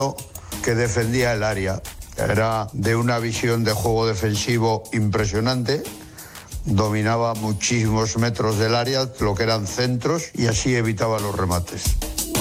que defendía el área. Era de una visión de juego defensivo impresionante. Dominaba muchísimos metros del área, lo que eran centros, y así evitaba los remates.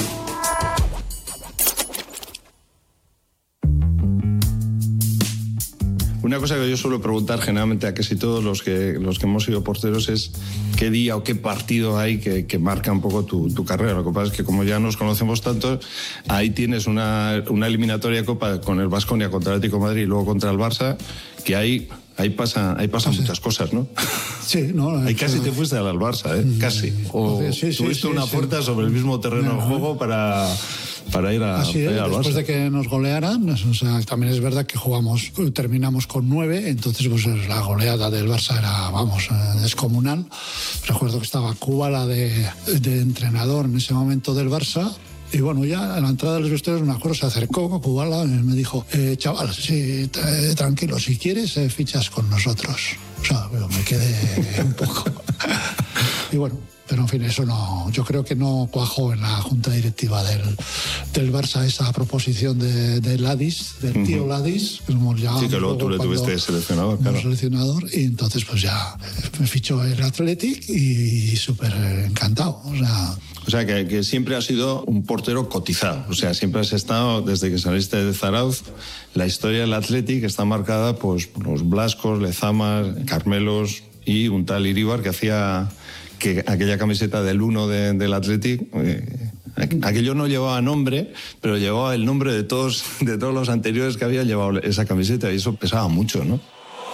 Una cosa que yo suelo preguntar generalmente a casi todos los que hemos sido porteros es qué día o qué partido hay que marca un poco tu carrera. Lo que pasa es que como ya nos conocemos tanto, ahí tienes una eliminatoria Copa con el Baskonia contra el Atlético de Madrid y luego contra el Barça, que ahí pasan muchas cosas, ¿no? Sí, no. Ahí casi te fuiste al Barça, ¿eh? Casi. O tuviste una puerta sobre el mismo terreno de juego para ir al Barça. Después de que nos golearan, o sea, también es verdad que terminamos con 9, entonces pues la goleada del Barça era, descomunal. Recuerdo que estaba Kubala de entrenador en ese momento del Barça. Y bueno, ya a la entrada de los vestuarios, me acuerdo, se acercó Kubala y me dijo, chaval, sí, tranquilo, si quieres, fichas con nosotros. O sea, me quedé un poco. Y bueno, pero en fin, eso no, yo creo que no cuajó en la junta directiva del Barça esa proposición de Ladis, del tío Ladis. Sí, que luego tú le tuviste seleccionador, claro. Seleccionador, y entonces pues ya me fichó el Athletic y súper encantado. O sea, que siempre has sido un portero cotizado. O sea, siempre has estado, desde que saliste de Zarauz, la historia del Athletic está marcada pues, por los Blascos, Lezamas, Carmelos y un tal Iríbar que hacía que aquella camiseta del 1 del Athletic, aquello no llevaba nombre, pero llevaba el nombre de todos los anteriores que habían llevado esa camiseta, y eso pesaba mucho, ¿no?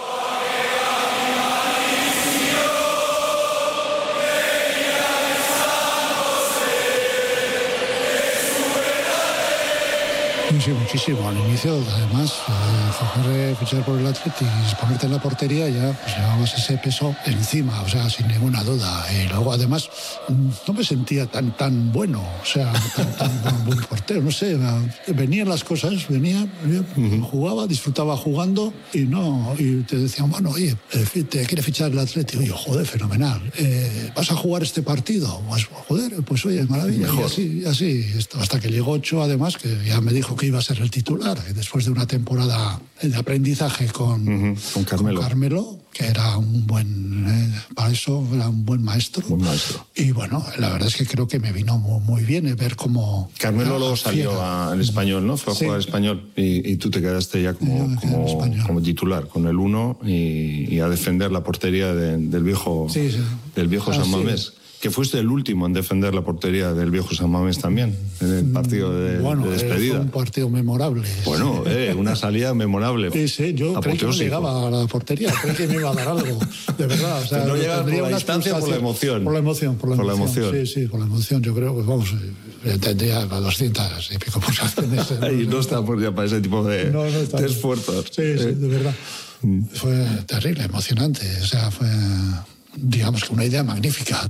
Sí, muchísimo. Al inicio, además, fichar por el Athletic y ponerte en la portería, ya pues llevabas ese peso encima, o sea, sin ninguna duda. Y luego, además, no me sentía tan bueno, o sea, tan buen portero, no sé. Venían las cosas, jugaba, disfrutaba jugando y te decían, bueno, oye, te quiere fichar el Athletic. Y yo, joder, fenomenal. ¿Vas a jugar este partido? Pues, joder, pues oye, maravilla. Mejor. Y así, hasta que llegó Ochoa, además, que ya me dijo que iba a ser el titular, después de una temporada de aprendizaje con Carmelo, que era un buen, para eso era un buen maestro. Y bueno, la verdad es que creo que me vino muy bien ver cómo... Carmelo luego salió al Español, ¿no? Fue a jugar al Español y tú te quedaste ya como titular con el 1 y a defender la portería del viejo San Mamés. Que fuiste el último en defender la portería del viejo San Mamés también, en el partido de despedida. Fue un partido memorable. Bueno, una salida memorable. Sí, yo creí que no llegaba a la portería, creí que me iba a dar algo, de verdad. O sea, no llegaba por la distancia, por la emoción. Por la emoción. Sí, por la emoción, yo creo que, tendría 200 y pico pulsaciones. Y no está ya para ese tipo de esfuerzos. Sí, de verdad. Fue terrible, emocionante. O sea, fue, digamos que una idea magnífica.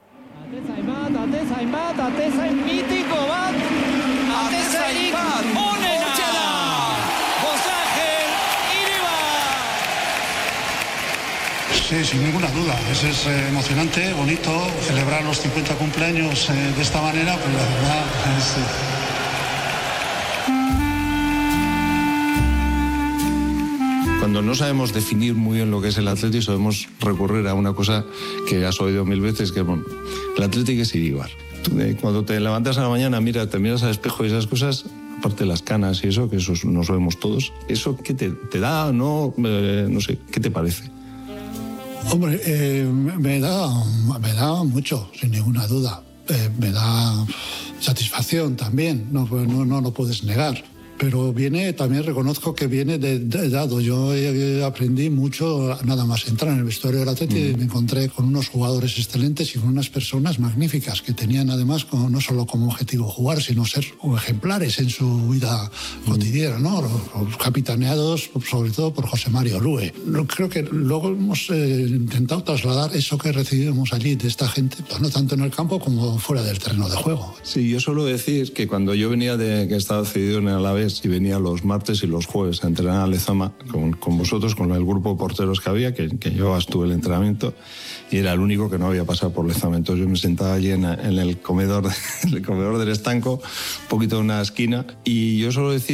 Atezain mítico bat, Atezain onena, José Ángel Iríbar. Sí, sin ninguna duda, es emocionante, bonito, celebrar los 50 cumpleaños de esta manera, pero la verdad es... Cuando no sabemos definir muy bien lo que es el Athletic, sabemos recurrir a una cosa que has oído 1000 veces, que el Athletic es Iríbar. Cuando te levantas a la mañana, te miras al espejo y esas cosas, aparte de las canas y eso, que eso no sabemos todos, ¿eso qué te da? No sé, ¿qué te parece? Hombre, me da mucho, sin ninguna duda. Me da satisfacción también, no lo puedes negar. Pero también reconozco que viene de dado. Yo aprendí mucho nada más entrar en el vestuario del Athletic y me encontré con unos jugadores excelentes y con unas personas magníficas que tenían además no solo como objetivo jugar, sino ser ejemplares en su vida cotidiana, ¿no? Los capitaneados sobre todo por José Mario Lue. Creo que luego hemos intentado trasladar eso que recibimos allí de esta gente, no tanto en el campo como fuera del terreno de juego. Sí, yo suelo decir que cuando yo venía que estaba cedido en el Alavés y venía los martes y los jueves a entrenar a Lezama con vosotros, con el grupo de porteros que había, que yo estuve el entrenamiento y era el único que no había pasado por Lezama. Entonces yo me sentaba allí en el comedor del estanco, un poquito en una esquina, y yo suelo decir